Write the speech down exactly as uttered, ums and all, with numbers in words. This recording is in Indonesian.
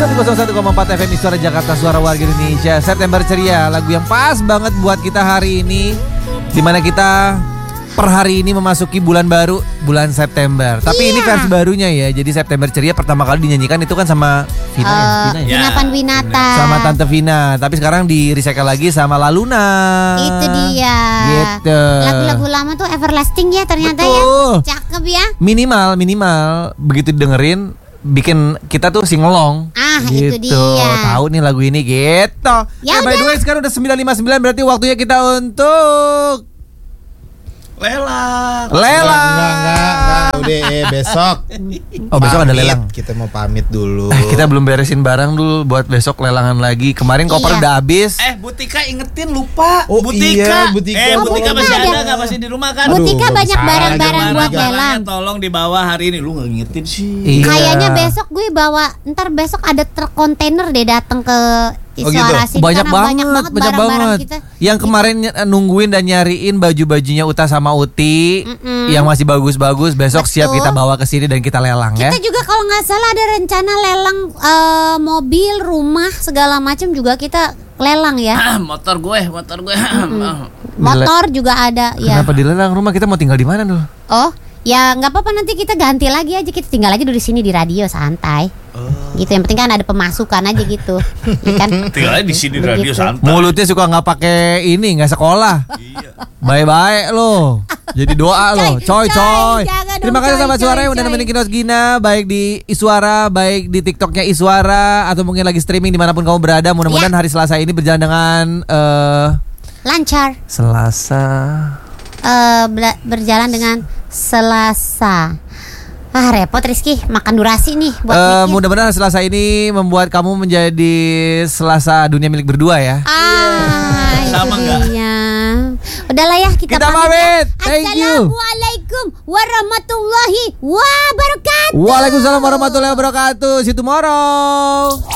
seratus satu koma empat F M Suara Jakarta, Suara Warga Indonesia. September Ceria, lagu yang pas banget buat kita hari ini, dimana kita per hari ini memasuki bulan baru, bulan September. Tapi iya. ini versi barunya ya. Jadi September Ceria pertama kali dinyanyikan itu kan sama Vina uh, ya, Vina ya. Vina Panduwinata. Sama Tante Vina. Tapi sekarang di recycle lagi sama Laluna. Itu dia. Gitu. Lagu-lagu lama tuh everlasting ya ternyata. Betul. Ya. Cakep ya. Minimal, minimal begitu dengerin bikin kita tuh singelong. Ah, gitu. itu dia. Tahu nih lagu ini gitu. Ya eh, by the way sekarang udah sembilan lima puluh sembilan, berarti waktunya kita untuk lelang. Lelang. Enggak, enggak, enggak. Udah eh, besok. Oh, besok ada Pamit, lelang. Kita mau pamit dulu. Eh, kita belum beresin barang dulu buat besok lelangan lagi. Kemarin koper Iya. udah habis. Eh, Butika ingetin lupa. Oh, Butika. iya, Butika. Eh, Oh, Butika Butika masih ada. ada enggak, masih di rumah kan? Aduh, Butika gak banyak bisa. barang-barang Gimana, buat gimana? lelang. Tolong dibawa hari ini. Lu enggak ngingetin sih. Iya. Kayaknya besok gue bawa, ntar besok ada truk kontainer deh datang ke Oh, gitu? Suara Sini Banyak karena banget, banyak banget banyak barang-barang banget. kita. Yang kemarin ny- nungguin dan nyariin baju-bajunya Uta sama Uti, Mm-mm. yang masih bagus-bagus, besok Betul. siap kita bawa ke sini dan kita lelang ya. Kita juga kalau nggak salah ada rencana lelang eh, mobil, rumah, segala macam juga kita lelang ya. Ah, motor gue, motor gue. Motor juga ada ya. Kenapa dilelang rumah? Kita mau tinggal di mana dulu? Oh, ya nggak apa-apa, nanti kita ganti lagi aja, kita tinggal aja dulu di sini di radio santai. Gitu, yang penting kan ada pemasukan aja gitu. Ya kan? Tinggal aja di sini di radio Begitu. santai. Mulutnya suka nggak pakai ini, nggak sekolah. Iya. Bye-bye lo. Jadi doa lo. Coy, Coy, coy. jangan Terima dong, kasih coy, sahabat coy, suara yang udah coy. nemenin Kinos Gina, baik di Iswara, baik di TikToknya Iswara, atau mungkin lagi streaming dimanapun kamu berada. Mudah-mudahan Ya. hari Selasa ini berjalan dengan eh Lancar. Selasa. Eh, bela- berjalan dengan Selasa. Ah, repot Rizky, makan durasi nih buat Eh, mic-nya. mudah-mudahan hari Selasa ini membuat kamu menjadi Selasa dunia milik berdua ya. Ah, Sama itu nggak? dia. Udahlah ya, kita, Kita pamit. pamit. Ya. Thank you. Assalamualaikum warahmatullahi wabarakatuh. Waalaikumsalam warahmatullahi wabarakatuh. See you tomorrow.